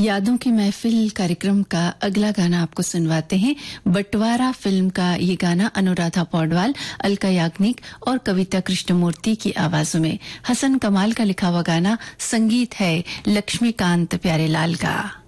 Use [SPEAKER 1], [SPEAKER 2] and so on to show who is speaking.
[SPEAKER 1] यादों की महफिल कार्यक्रम का अगला गाना आपको सुनवाते हैं। बंटवारा फिल्म का ये गाना अनुराधा पौडवाल, अलका याग्निक और कविता कृष्णमूर्ति की आवाजों में। हसन कमाल का लिखा हुआ गाना, संगीत है लक्ष्मीकांत प्यारेलाल का।